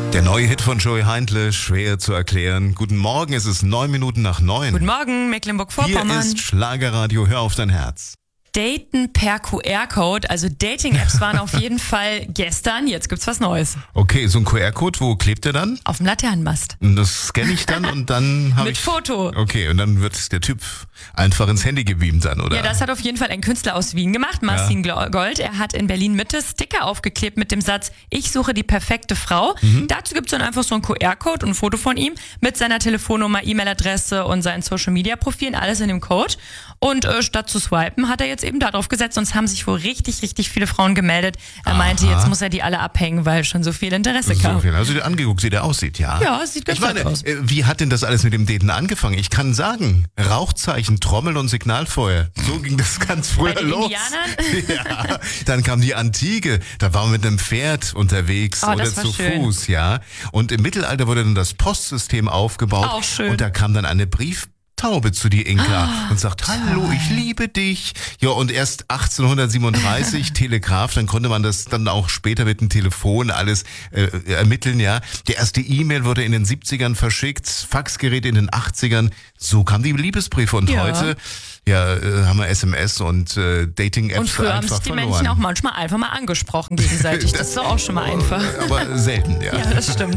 Der neue Hit von Joey Heindle, schwer zu erklären. Guten Morgen, es ist 9:09. Guten Morgen, Hier Mecklenburg-Vorpommern. ist Schlagerradio, hör auf dein Herz. Daten per QR-Code, also Dating-Apps waren auf jeden Fall gestern, jetzt gibt's was Neues. Okay, so ein QR-Code, wo klebt der dann? Auf dem Laternenmast. Und das scanne ich dann und dann habe Mit ich... Foto. Okay, und dann wird der Typ einfach ins Handy gebeamt dann, oder? Ja, das hat auf jeden Fall ein Künstler aus Wien gemacht, Marcin Gold. Er hat in Berlin-Mitte Sticker aufgeklebt mit dem Satz, ich suche die perfekte Frau. Dazu gibt's dann einfach so einen QR-Code und ein Foto von ihm mit seiner Telefonnummer, E-Mail-Adresse und seinen Social-Media-Profilen, alles in dem Code. Und statt zu swipen, hat er jetzt eben darauf gesetzt, sonst haben sich wohl richtig viele Frauen gemeldet. Er meinte, jetzt muss er die alle abhängen, weil schon so viel Interesse kam. So viel. Also dir angeguckt, wie der aussieht, ja? Ja, sieht ganz gut aus. Wie hat denn das alles mit dem Daten angefangen? Ich kann sagen, Rauchzeichen, Trommel und Signalfeuer. So ging das ganz früher Bei den los. Indianern? Ja, dann kam die Antike, da waren wir mit einem Pferd unterwegs Oh, oder das war zu schön. Fuß, ja. Und im Mittelalter wurde dann das Postsystem aufgebaut. Auch schön. Und da kam dann eine Brieftaube zu die Inka und sagt, hallo, ich liebe dich. Ja, und erst 1837 Telegraph, dann konnte man das dann auch später mit dem Telefon alles ermitteln, ja. Die erste E-Mail wurde in den 70ern verschickt, Faxgerät in den 80ern. So kamen die Liebesbriefe und Ja. heute haben wir SMS und Dating-Apps Und früher haben einfach sich die verloren. Menschen auch manchmal einfach mal angesprochen gegenseitig. Das ist doch auch schon mal einfach. Aber selten, ja. Ja, das stimmt.